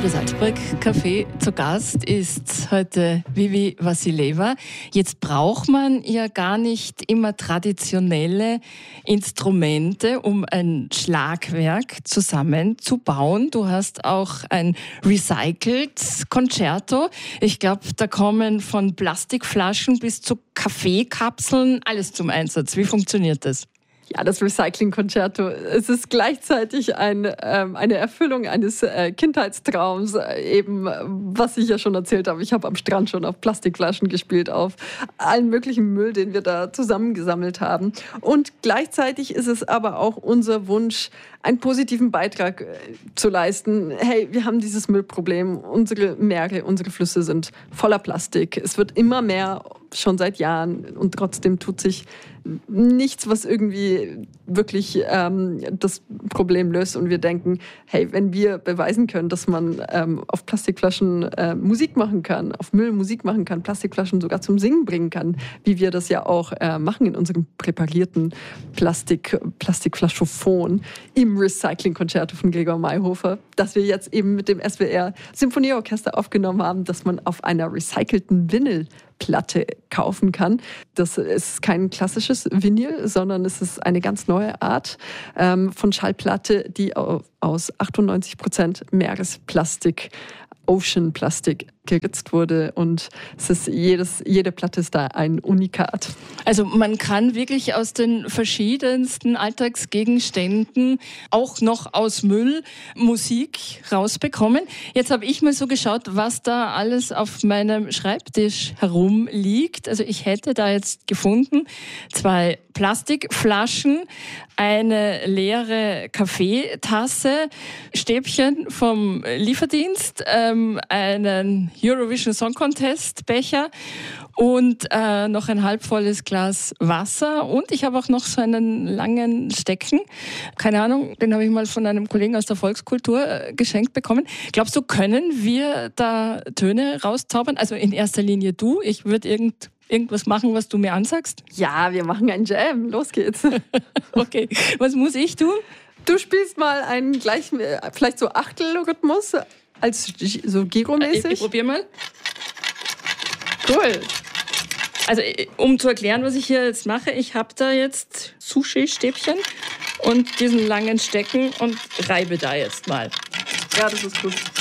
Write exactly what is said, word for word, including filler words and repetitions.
Radio Salzburg Café zu Gast ist heute Vivi Vassileva. Jetzt braucht man ja gar nicht immer traditionelle Instrumente, um ein Schlagwerk zusammenzubauen. Du hast auch ein Recycled Concerto. Ich glaube, da kommen von Plastikflaschen bis zu Kaffeekapseln alles zum Einsatz. Wie funktioniert das? Ja, das Recycling-Concerto, es ist gleichzeitig ein, ähm, eine Erfüllung eines äh, Kindheitstraums, äh, eben, was ich ja schon erzählt habe. Ich habe am Strand schon auf Plastikflaschen gespielt, auf allen möglichen Müll, den wir da zusammengesammelt haben. Und gleichzeitig ist es aber auch unser Wunsch, einen positiven Beitrag äh, zu leisten. Hey, wir haben dieses Müllproblem. Unsere Meere, unsere Flüsse sind voller Plastik. Es wird immer mehr, schon seit Jahren. Und trotzdem tut sich nichts, was irgendwie wirklich ähm, das Problem löst. Und wir denken, hey, wenn wir beweisen können, dass man ähm, auf Plastikflaschen äh, Musik machen kann, auf Müll Musik machen kann, Plastikflaschen sogar zum Singen bringen kann, wie wir das ja auch äh, machen in unserem präparierten Plastik, Plastikflaschophon im Recycling-Concerto von Gregor Mayhofer, dass wir jetzt eben mit dem S W R Symphonieorchester aufgenommen haben, dass man auf einer recycelten Vinylplatte kaufen kann. Das ist kein klassisches Vinyl, sondern es ist eine ganz neue Art ähm, von Schallplatte, die aus achtundneunzig Prozent Meeresplastik, Ocean Plastik geritzt wurde, und es ist jedes, jede Platte ist da ein Unikat. Also man kann wirklich aus den verschiedensten Alltagsgegenständen, auch noch aus Müll, Musik rausbekommen. Jetzt habe ich mal so geschaut, was da alles auf meinem Schreibtisch herumliegt. Also ich hätte da jetzt gefunden zwei Plastikflaschen, eine leere Kaffeetasse, Stäbchen vom Lieferdienst, ähm, einen Eurovision Song Contest Becher und äh, noch ein halbvolles Glas Wasser, und ich habe auch noch so einen langen Stecken, keine Ahnung, den habe ich mal von einem Kollegen aus der Volkskultur äh, geschenkt bekommen. Glaubst du, können wir da Töne rauszaubern? Also in erster Linie du, ich würde irgend irgendwas machen, was du mir ansagst? Ja, wir machen einen Jam, los geht's. Okay, was muss ich tun? Du spielst mal einen gleich, vielleicht so Achtelrhythmus, als so Giro-mäßig. Ich, ich probier mal. Cool. Also um zu erklären, was ich hier jetzt mache, ich habe da jetzt Sushi-Stäbchen und diesen langen Stecken und reibe da jetzt mal. Ja, das ist gut.